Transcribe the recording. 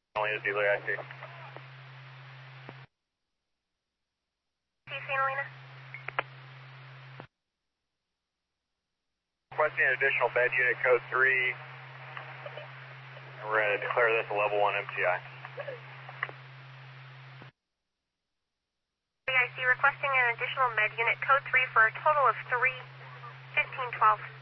Only the dealer I see. St. Helena. Requesting an additional bed unit code 3. We're going to declare this a level 1 MTI. CIC requesting an additional med unit code 3 for a total of 3, 15, 12.